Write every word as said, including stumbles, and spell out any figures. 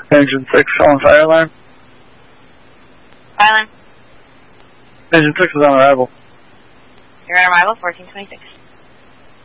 Engine six on fire alarm. Fire alarm. Engine six is on arrival. You're on arrival, fourteen twenty-six.